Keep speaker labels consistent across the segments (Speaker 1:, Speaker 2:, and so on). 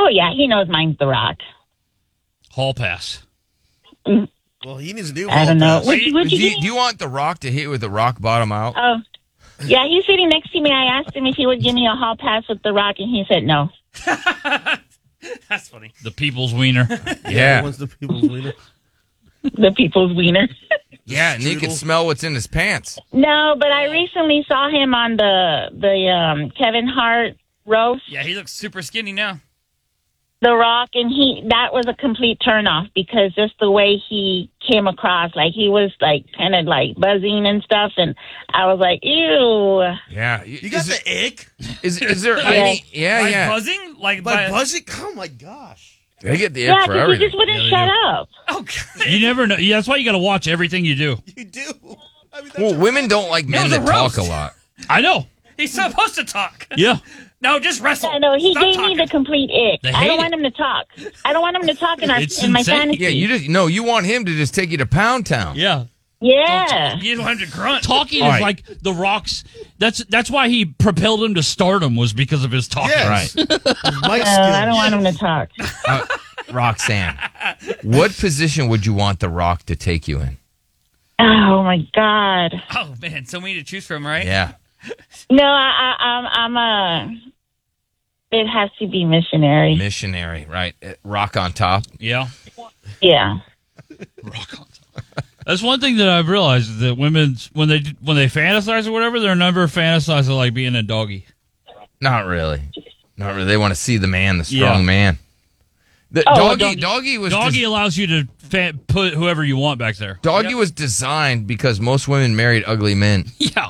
Speaker 1: Oh, yeah, he knows mine's The Rock.
Speaker 2: Hall pass.
Speaker 3: Well, he needs to do.
Speaker 1: I don't know.
Speaker 4: Do you want The Rock to hit you with the rock bottom out?
Speaker 1: Oh, yeah, he's sitting next to me. I asked him if he would give me a hall pass with The Rock, and he said no.
Speaker 5: That's funny.
Speaker 2: The people's wiener.
Speaker 4: Yeah.
Speaker 3: What's the people's leader?
Speaker 1: The people's wiener.
Speaker 4: Yeah, and you can smell what's in his pants.
Speaker 1: No, but I recently saw him on the Kevin Hart roast.
Speaker 5: Yeah, he looks super skinny now.
Speaker 1: The Rock, and that was a complete turnoff because just the way he came across, like he was like kind of like buzzing and stuff, and I was like, ew.
Speaker 4: Yeah,
Speaker 3: You got the ick?
Speaker 4: Is there any? Yeah,
Speaker 5: By
Speaker 4: yeah.
Speaker 5: buzzing? Like
Speaker 3: By buzzing? Oh, my gosh.
Speaker 4: They get the ick
Speaker 1: Yeah,
Speaker 4: for
Speaker 1: because he
Speaker 4: everything.
Speaker 1: just wouldn't shut up.
Speaker 5: Oh, God.
Speaker 2: You never know. Yeah, that's why you got to watch everything you do.
Speaker 3: You do. I mean,
Speaker 4: Well, women don't like men
Speaker 5: was a
Speaker 4: that talk
Speaker 5: roast.
Speaker 4: a lot.
Speaker 2: I know.
Speaker 5: He's supposed to talk.
Speaker 2: Yeah.
Speaker 5: No, just wrestle.
Speaker 1: I know he
Speaker 5: Stop
Speaker 1: gave
Speaker 5: talking.
Speaker 1: me the complete ick.
Speaker 2: They
Speaker 1: I
Speaker 2: hate
Speaker 1: don't
Speaker 2: it.
Speaker 1: want him to talk. I don't want him to talk in
Speaker 2: It's
Speaker 1: my
Speaker 2: insane.
Speaker 1: fantasy.
Speaker 4: Yeah, you want him to just take you to Pound Town.
Speaker 2: Yeah.
Speaker 1: Yeah.
Speaker 5: You don't have to grunt.
Speaker 2: Talking
Speaker 4: All
Speaker 2: is
Speaker 4: right.
Speaker 2: like The Rock's. That's why he propelled him to stardom, was because of his talking.
Speaker 3: Yes.
Speaker 4: Right.
Speaker 3: Mike
Speaker 1: I don't want him to talk.
Speaker 4: Roxanne, what position would you want The Rock to take you in?
Speaker 1: Oh my God.
Speaker 5: Oh, man. So many to choose from, right?
Speaker 4: Yeah.
Speaker 1: No, I'm a. It has to be missionary.
Speaker 4: Missionary, right. Rock on top.
Speaker 2: Yeah.
Speaker 1: Yeah.
Speaker 2: Rock on top. That's one thing that I've realized is that women, when they fantasize or whatever, they're never fantasizing like being a doggy.
Speaker 4: Not really. Not really. They want to see the man, the strong
Speaker 2: Yeah.
Speaker 4: man. The doggy was
Speaker 2: Doggy allows you to put whoever you want back there.
Speaker 4: Doggy was designed because most women married ugly men.
Speaker 2: Yeah.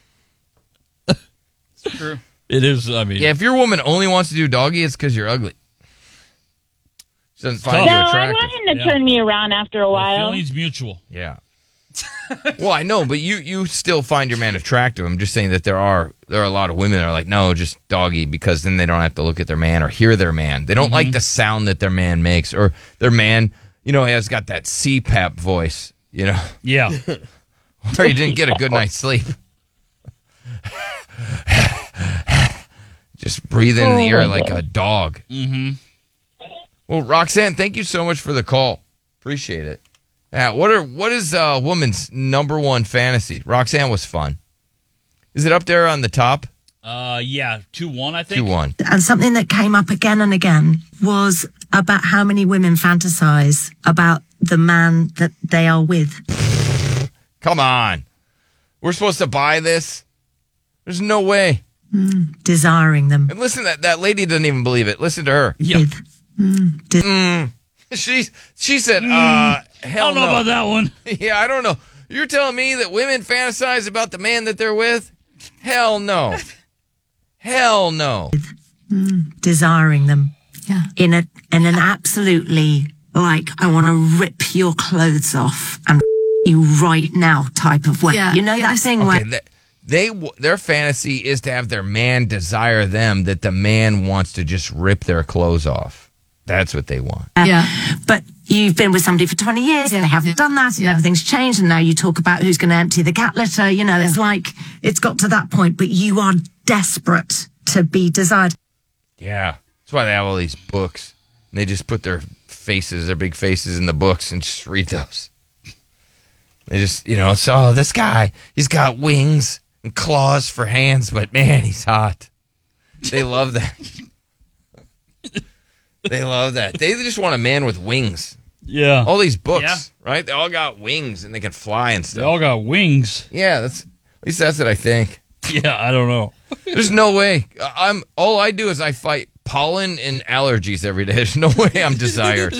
Speaker 5: It's true.
Speaker 2: It is. I mean,
Speaker 4: Yeah, if your woman only wants to do doggy, it's because you're ugly. She doesn't find
Speaker 1: No,
Speaker 4: you
Speaker 1: I
Speaker 4: attractive.
Speaker 1: want him to
Speaker 2: Yeah.
Speaker 1: turn me around after a while.
Speaker 2: feelings mutual.
Speaker 4: Yeah. Well, I know, but you still find your man attractive. I'm just saying that there are a lot of women that are like, no, just doggy, because then they don't have to look at their man or hear their man. They don't like the sound that their man makes, or their man, has got that CPAP voice,
Speaker 2: Yeah.
Speaker 4: or you didn't get a good night's sleep. Just breathing in the ear like a dog.
Speaker 2: Mm-hmm.
Speaker 4: Well, Roxanne, thank you so much for the call. Appreciate it. Yeah, what is a woman's number one fantasy? Roxanne was fun. Is it up there on the top?
Speaker 2: Yeah, 2-1, I think.
Speaker 4: 2-1.
Speaker 6: And something that came up again and again was about how many women fantasize about the man that they are with.
Speaker 4: Come on. We're supposed to buy this? There's no way.
Speaker 6: Desiring them.
Speaker 4: And listen, that lady doesn't even believe it. Listen to her.
Speaker 2: Yeah.
Speaker 6: With.
Speaker 4: She said, hell
Speaker 2: I don't know
Speaker 4: no.
Speaker 2: about that one.
Speaker 4: Yeah, I don't know. You're telling me that women fantasize about the man that they're with? Hell no. Hell no.
Speaker 6: Desiring them.
Speaker 7: Yeah.
Speaker 6: In an absolutely, like, I want to rip your clothes off and you right now type of way.
Speaker 7: Yeah.
Speaker 6: You know that thing where
Speaker 4: Okay, their fantasy is to have their man desire them, that the man wants to just rip their clothes off. That's what they want.
Speaker 7: Yeah.
Speaker 6: but you've been with somebody for 20 years and they haven't done that and everything's changed and now you talk about who's going to empty the cat litter. It's like, it's got to that point, but you are desperate to be desired.
Speaker 4: Yeah. That's why they have all these books. And they just put their big faces in the books and just read those. They just, so this guy, he's got wings and claws for hands, but man, he's hot. They love that. They love that. They just want a man with wings.
Speaker 2: Yeah.
Speaker 4: All these books,
Speaker 5: Yeah.
Speaker 4: right? They all got wings and they can fly and
Speaker 2: They
Speaker 4: stuff.
Speaker 2: all got wings.
Speaker 4: Yeah, at least that's what I think.
Speaker 2: Yeah, I don't know.
Speaker 4: There's no way. All I do is I fight pollen and allergies every day. There's no way I'm desired.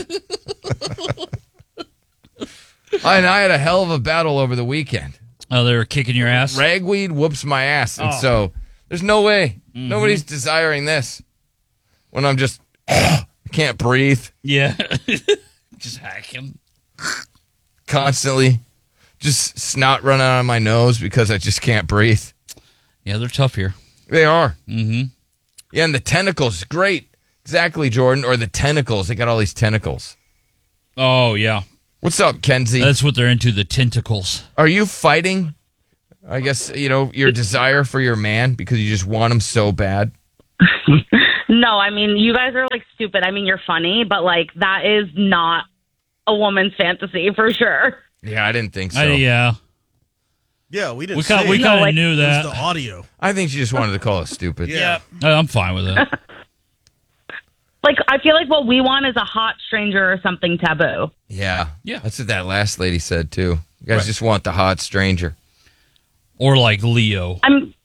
Speaker 4: And I had a hell of a battle over the weekend.
Speaker 2: Oh, they were kicking your ass?
Speaker 4: Ragweed whoops my ass. And so there's no way. Nobody's desiring this. When I'm just, I can't breathe
Speaker 2: Yeah. Just hack him.
Speaker 4: constantly. Just snot running out of my nose because I just can't breathe.
Speaker 2: Yeah, they're tough here.
Speaker 4: They are.
Speaker 2: Mm-hmm.
Speaker 4: Yeah, and the tentacles, great. Exactly, Jordan. Or the tentacles. They got all these tentacles.
Speaker 2: Oh, yeah.
Speaker 4: What's up, Kenzie?
Speaker 2: That's what they're into, the tentacles.
Speaker 4: Are you fighting, I guess, your desire for your man because you just want him so bad?
Speaker 7: No, I mean, you guys are like stupid. I mean, you're funny, but like that is not a woman's fantasy for sure.
Speaker 4: Yeah, I didn't think so.
Speaker 2: Yeah.
Speaker 3: Yeah, we didn't
Speaker 2: We
Speaker 3: say
Speaker 2: kind
Speaker 3: it.
Speaker 2: of
Speaker 7: like-
Speaker 2: knew
Speaker 3: It
Speaker 2: that.
Speaker 3: was the audio.
Speaker 4: I think she just wanted to call us stupid.
Speaker 3: Yeah.
Speaker 2: I'm fine with it.
Speaker 7: Like, I feel like what we want is a hot stranger or something taboo.
Speaker 4: Yeah.
Speaker 2: Yeah.
Speaker 4: That's what that last lady said, too. You guys just want the hot stranger.
Speaker 2: Or like Leo.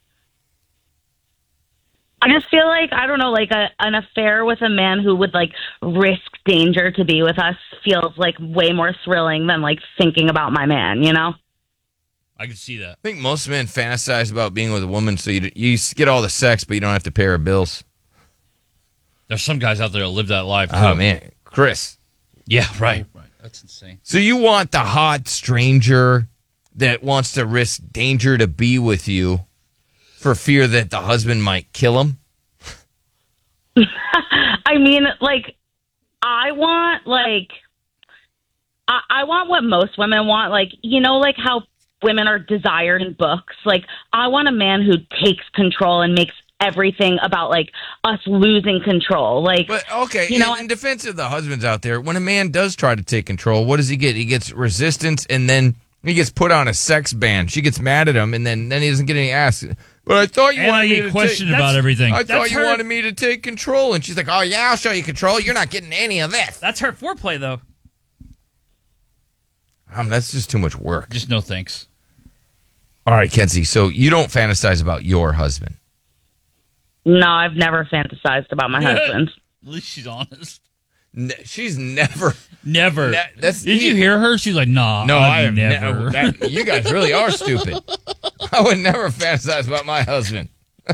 Speaker 7: I just feel like, I don't know, like an affair with a man who would like risk danger to be with us feels like way more thrilling than like thinking about my man, you know?
Speaker 2: I can see that.
Speaker 4: I think most men fantasize about being with a woman so you get all the sex, but you don't have to pay her bills.
Speaker 2: There's some guys out there that live that life. Too.
Speaker 4: Oh, man. Chris.
Speaker 2: Yeah, right. That's insane.
Speaker 4: So you want the hot stranger that wants to risk danger to be with you for fear that the husband might kill him?
Speaker 7: I mean, like, I want what most women want. Like, you know, like how women are desired in books. Like, I want a man who takes control and makes everything about like us losing control. Like,
Speaker 4: But okay,
Speaker 7: you know,
Speaker 4: in defense of the husbands out there, when a man does try to take control, what does he get? He gets resistance, and then he gets put on a sex ban. She gets mad at him, and then he doesn't get any ass. But I thought you
Speaker 2: And I
Speaker 4: wanted me
Speaker 2: get
Speaker 4: to
Speaker 2: questioned
Speaker 4: take,
Speaker 2: about everything.
Speaker 4: I thought
Speaker 5: That's
Speaker 4: you
Speaker 5: her-
Speaker 4: wanted me to take control, and she's like, "Oh yeah, I'll show you control. You're not getting any of this."
Speaker 5: That's her foreplay, though.
Speaker 4: That's just too much work.
Speaker 2: Just no thanks.
Speaker 4: All right, Kenzie. So you don't fantasize about your husband.
Speaker 7: no, I've never fantasized about my husband.
Speaker 2: At least she's honest.
Speaker 4: She's never.
Speaker 2: Never.
Speaker 4: That's
Speaker 2: Did you hear her? She's like, nah.
Speaker 4: No, I have
Speaker 2: never.
Speaker 4: never. You guys really are stupid. I would never fantasize about my husband.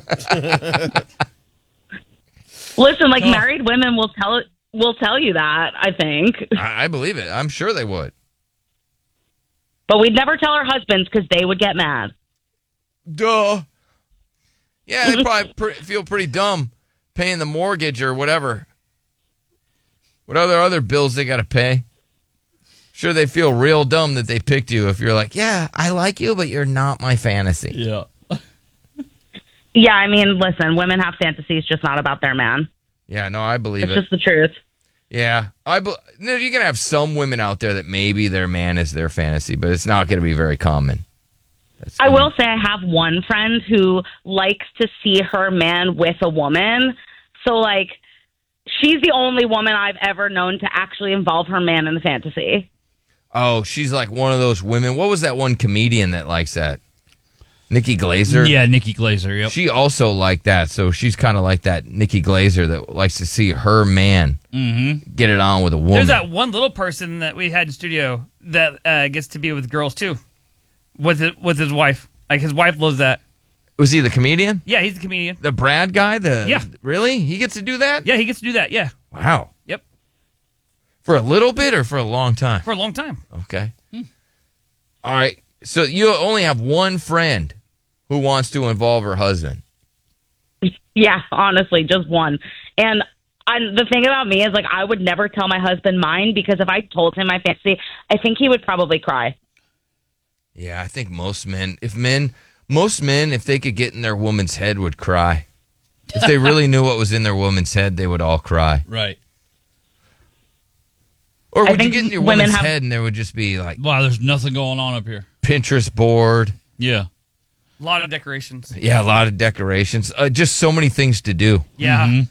Speaker 7: Listen, like
Speaker 2: Oh.
Speaker 7: married women will tell you that, I think.
Speaker 4: I believe it. I'm sure they would.
Speaker 7: But we'd never tell our husbands because they would get mad.
Speaker 4: Duh. Yeah, they probably feel pretty dumb paying the mortgage or whatever. What other bills they got to pay? Sure, they feel real dumb that they picked you if you're like, yeah, I like you, but you're not my fantasy.
Speaker 2: Yeah.
Speaker 7: Yeah, I mean, listen, women have fantasies, just not about their man.
Speaker 4: Yeah, no, I believe
Speaker 7: It's
Speaker 4: it.
Speaker 7: just the truth.
Speaker 4: Yeah, you're gonna have some women out there that maybe their man is their fantasy, but it's not gonna be very common.
Speaker 7: I will say I have one friend who likes to see her man with a woman. So, like, she's the only woman I've ever known to actually involve her man in the fantasy.
Speaker 4: Oh, she's like one of those women. What was that one comedian that likes that? Nikki Glazer?
Speaker 2: Yeah, Nikki Glazer. Yep.
Speaker 4: She also liked that, so she's kind of like that Nikki Glazer that likes to see her man get it on with a woman.
Speaker 5: There's that one little person that we had in studio that gets to be with girls too, with his wife. Like his wife loves that.
Speaker 4: Was he the comedian?
Speaker 5: Yeah, he's a comedian.
Speaker 4: The Brad guy?
Speaker 5: Yeah.
Speaker 4: Really? He gets to do that?
Speaker 5: Yeah, he gets to do that. Yeah.
Speaker 4: Wow.
Speaker 5: Yep.
Speaker 4: For a little bit or for a long time?
Speaker 5: For a long time.
Speaker 4: Okay. All right. So you only have one friend who wants to involve her husband.
Speaker 7: Yeah, honestly, just one. And the thing about me is, like, I would never tell my husband mine because if I told him my fantasy, I think he would probably cry.
Speaker 4: Yeah, I think most men, if they could get in their woman's head, would cry. If they really knew what was in their woman's head, they would all cry.
Speaker 2: Right.
Speaker 4: Or
Speaker 7: I
Speaker 4: would you
Speaker 7: think
Speaker 4: get in your
Speaker 7: women
Speaker 4: woman's
Speaker 7: have-
Speaker 4: head and there would just be like
Speaker 2: Wow, there's nothing going on up here.
Speaker 4: Pinterest board?
Speaker 2: Yeah.
Speaker 5: A lot of decorations.
Speaker 4: Yeah, a lot of decorations. Just so many things to do.
Speaker 5: Yeah.
Speaker 2: Mhm.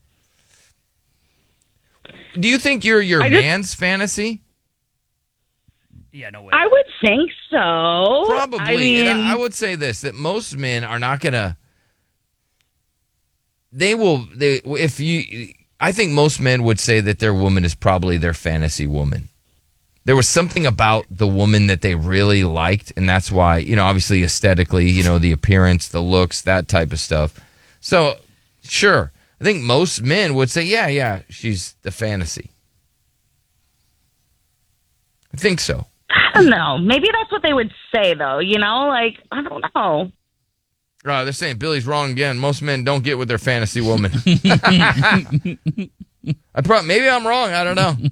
Speaker 4: Do you think you're your
Speaker 7: I just-
Speaker 4: man's fantasy?
Speaker 5: Yeah, no way.
Speaker 7: I would think so.
Speaker 4: Probably.
Speaker 7: I mean,
Speaker 4: And I would say this, that most men are not going to. I think most men would say that their woman is probably their fantasy woman. There was something about the woman that they really liked, and that's why, obviously aesthetically, the appearance, the looks, that type of stuff. So, sure. I think most men would say, yeah, she's the fantasy. I think so.
Speaker 7: I don't know. Maybe that's what they would say, though. Like, I don't know.
Speaker 4: They're saying Billy's wrong again. Most men don't get with their fantasy woman. Maybe I'm wrong. I don't know.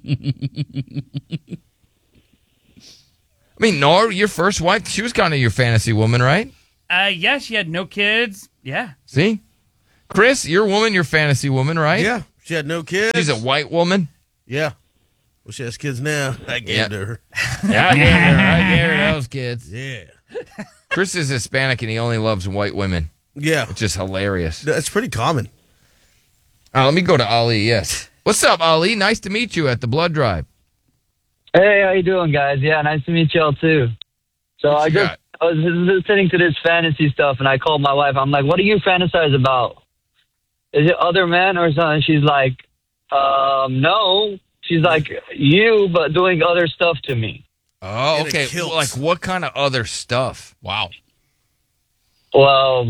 Speaker 4: I mean, Nora, your first wife, she was kind of your fantasy woman, right?
Speaker 5: Yeah, she had no kids. Yeah.
Speaker 4: See? Chris, your woman, your fantasy woman, right?
Speaker 3: Yeah. She had no kids.
Speaker 4: She's a white woman.
Speaker 3: Yeah. Well, she has kids now. I gave to her.
Speaker 4: Yeah, I gave her those kids.
Speaker 3: Yeah.
Speaker 4: Chris is Hispanic and he only loves white women.
Speaker 3: Yeah.
Speaker 4: Which is hilarious.
Speaker 3: That's pretty common.
Speaker 4: Let me go to Ali, yes. What's up, Ali? Nice to meet you at the blood drive.
Speaker 8: Hey, how you doing, guys? Yeah, nice to meet y'all, too. So I was listening to this fantasy stuff, and I called my wife. I'm like, what do you fantasize about? Is it other men or something? She's like, no. She's like, you, but doing other stuff to me.
Speaker 4: Oh, okay. Well, like, what kind of other stuff? Wow.
Speaker 8: Well,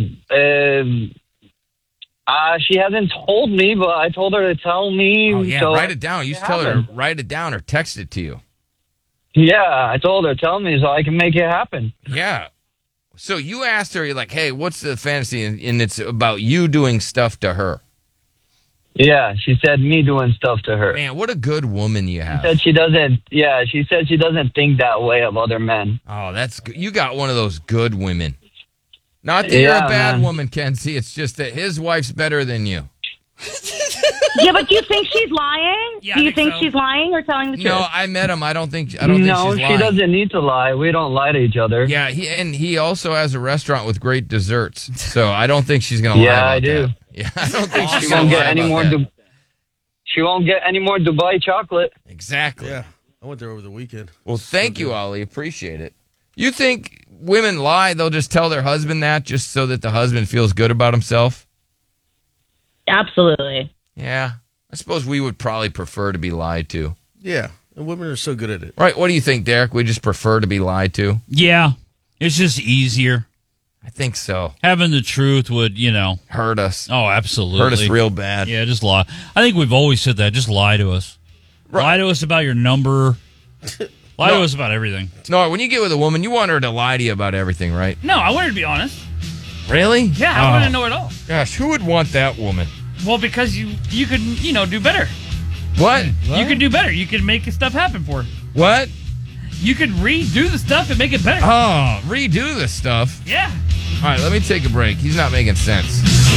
Speaker 8: she hasn't told me, but I told her to tell me.
Speaker 4: Oh, yeah,
Speaker 8: so
Speaker 4: write it down. You tell her to write it down or text it to you.
Speaker 8: Yeah, I told her, tell me so I can make it happen.
Speaker 4: Yeah. So you asked her, you're like, hey, what's the fantasy? And it's about you doing stuff to her.
Speaker 8: Yeah, she said me doing stuff to her.
Speaker 4: Man, what a good woman you have.
Speaker 8: She said she doesn't think that way of other men.
Speaker 4: Oh, that's good. You got one of those good women. Not that you're a bad woman, Kenzie. It's just that his wife's better than you.
Speaker 7: Yeah, but do you think she's lying?
Speaker 5: Yeah,
Speaker 7: do you think she's lying or telling the truth?
Speaker 4: No, I met him. I don't think she's lying.
Speaker 8: No, she doesn't need to lie. We don't lie to each other.
Speaker 4: Yeah, he also has a restaurant with great desserts. So I don't think she's going to lie about
Speaker 8: I do.
Speaker 4: that. Yeah, I don't think
Speaker 8: she won't get any more. She won't get any more Dubai chocolate.
Speaker 4: Exactly.
Speaker 3: Yeah, I went there over the weekend.
Speaker 4: Well, thank you, Ali. Appreciate it. You think women lie? They'll just tell their husband that just so that the husband feels good about himself?
Speaker 7: Absolutely.
Speaker 4: Yeah. I suppose we would probably prefer to be lied to.
Speaker 3: Yeah, and women are so good at it.
Speaker 4: Right. What do you think, Derek? We just prefer to be lied to?
Speaker 2: Yeah. It's just easier.
Speaker 4: I think so.
Speaker 2: Having the truth would,
Speaker 4: hurt us.
Speaker 2: Oh, absolutely.
Speaker 4: Hurt us real bad.
Speaker 2: Yeah, just lie. I think we've always said that. Just lie to us. Right. Lie to us about your number. Lie to us about everything.
Speaker 4: No, when you get with a woman, you want her to lie to you about everything, right?
Speaker 5: No, I want her to be honest.
Speaker 4: Really?
Speaker 5: Yeah, I want to know it all.
Speaker 4: Gosh, who would want that woman?
Speaker 5: Well, because you could, do better.
Speaker 4: What?
Speaker 5: You could do better. You could make stuff happen for her.
Speaker 4: What?
Speaker 5: You could redo the stuff and make it better.
Speaker 4: Oh, redo the stuff?
Speaker 5: Yeah.
Speaker 4: All right, let me take a break. He's not making sense.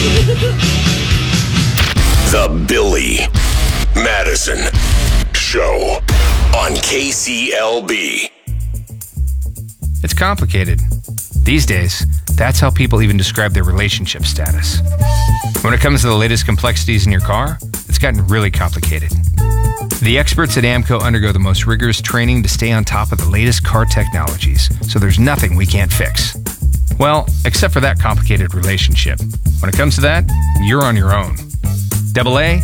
Speaker 9: The Billy Madison Show on KCLB.
Speaker 10: It's complicated. These days, that's how people even describe their relationship status. When it comes to the latest complexities in your car, it's gotten really complicated. The experts at AAMCO undergo the most rigorous training to stay on top of the latest car technologies, so there's nothing we can't fix. Well, except for that complicated relationship. When it comes to that, you're on your own. AA,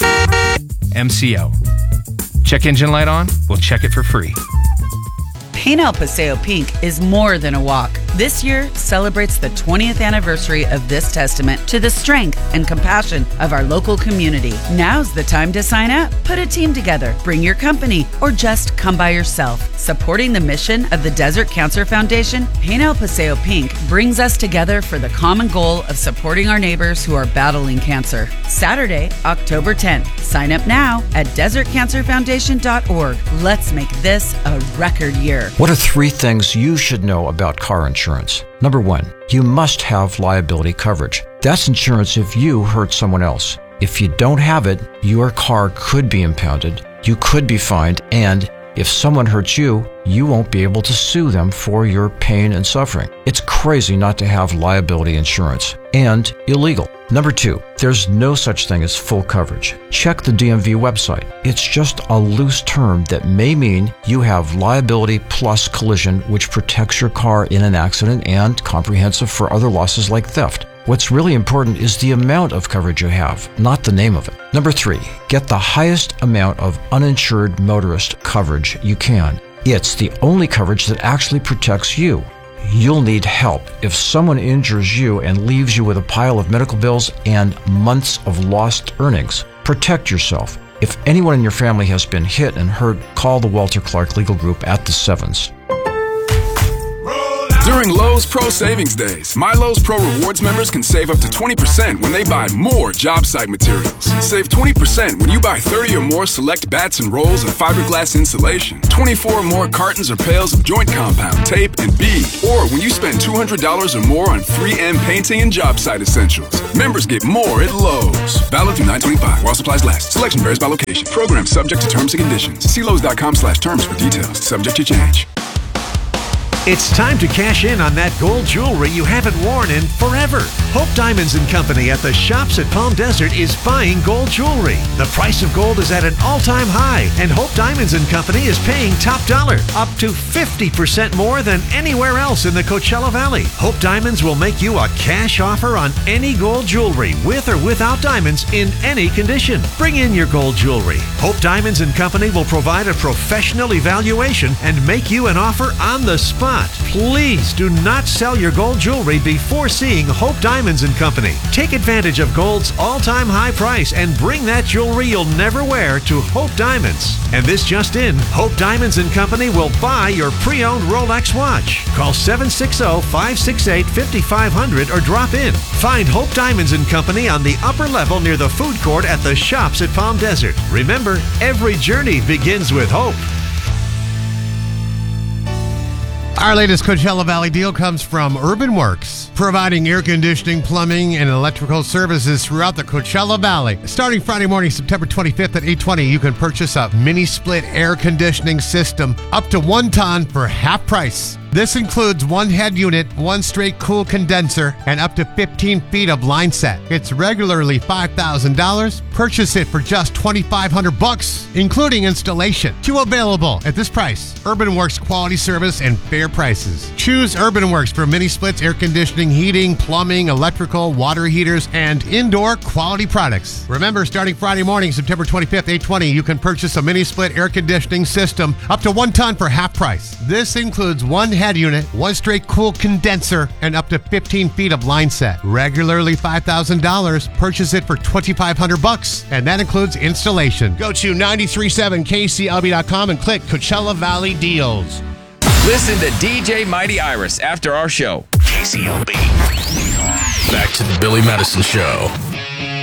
Speaker 10: MCO. Check engine light on? We'll check it for free.
Speaker 11: Paint El Paseo Pink is more than a walk. This year celebrates the 20th anniversary of this testament to the strength and compassion of our local community. Now's the time to sign up. Put a team together, bring your company, or just come by yourself. Supporting the mission of the Desert Cancer Foundation, Paint El Paseo Pink brings us together for the common goal of supporting our neighbors who are battling cancer. Saturday, October 10th. Sign up now at desertcancerfoundation.org. Let's make this a record year.
Speaker 12: What are 3 things you should know about car insurance? Number 1, you must have liability coverage. That's insurance if you hurt someone else. If you don't have it, your car could be impounded, you could be fined, and if someone hurts you, you won't be able to sue them for your pain and suffering. It's crazy not to have liability insurance, and illegal. Number 2, there's no such thing as full coverage. Check the DMV website. It's just a loose term that may mean you have liability plus collision, which protects your car in an accident and comprehensive for other losses like theft. What's really important is the amount of coverage you have, not the name of it. Number 3, get the highest amount of uninsured motorist coverage you can. It's the only coverage that actually protects you. You'll need help if someone injures you and leaves you with a pile of medical bills and months of lost earnings. Protect yourself. If anyone in your family has been hit and hurt, call the Walter Clark Legal Group at the 7s.
Speaker 13: During Lowe's Pro Savings Days, My Lowe's Pro Rewards members can save up to 20% when they buy more job site materials. Save 20% when you buy 30 or more select bats and rolls of fiberglass insulation, 24 or more cartons or pails of joint compound, tape, and bead, or when you spend $200 or more on 3M painting and job site essentials. Members get more at Lowe's. Valid through 9/25 while supplies last. Selection varies by location. Program subject to terms and conditions. See Lowe's.com/terms for details. Subject to change.
Speaker 14: It's time to cash in on that gold jewelry you haven't worn in forever. Hope Diamonds & Company at the Shops at Palm Desert is buying gold jewelry. The price of gold is at an all-time high, and Hope Diamonds & Company is paying top dollar, up to 50% more than anywhere else in the Coachella Valley. Hope Diamonds will make you a cash offer on any gold jewelry, with or without diamonds, in any condition. Bring in your gold jewelry. Hope Diamonds & Company will provide a professional evaluation and make you an offer on the spot. Please do not sell your gold jewelry before seeing Hope Diamonds & Company. Take advantage of gold's all-time high price and bring that jewelry you'll never wear to Hope Diamonds. And this just in, Hope Diamonds & Company will buy your pre-owned Rolex watch. Call 760-568-5500 or drop in. Find Hope Diamonds & Company on the upper level near the food court at the Shops at Palm Desert. Remember, every journey begins with hope.
Speaker 15: Our latest Coachella Valley deal comes from Urban Works, providing air conditioning, plumbing, and electrical services throughout the Coachella Valley. Starting Friday morning, September 25th at 8:20, you can purchase a mini-split air conditioning system up to 1 ton for half price. This includes 1 head unit, 1 straight cool condenser, and up to 15 feet of line set. It's regularly $5,000. Purchase it for just $2,500, including installation. 2 available at this price. Urban Works quality service and fair prices. Choose Urban Works for mini splits, air conditioning, heating, plumbing, electrical, water heaters, and indoor quality products. Remember, starting Friday morning, September 25th, 8:20, you can purchase a mini split air conditioning system up to 1 ton for half price. This includes 1 head unit, 1 straight cool condenser, and up to 15 feet of line set. Regularly $5,000. Purchase it for $2,500, and that includes installation. Go to 937kclb.com and click Coachella Valley Deals.
Speaker 16: Listen to DJ Mighty Iris after our show.
Speaker 9: KCLB. Back to the Billy Madison Show.